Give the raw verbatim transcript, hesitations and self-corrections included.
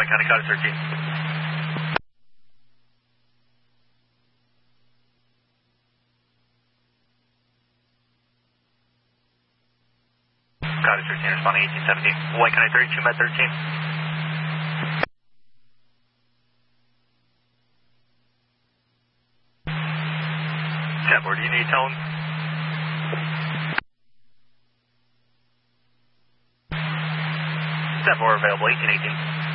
White County, Cottage thirteen. Cottage thirteen, responding eighteen seventeen. White County thirty-two, Med thirteen. ten four, do you need tone? ten four available, eighteen eighteen.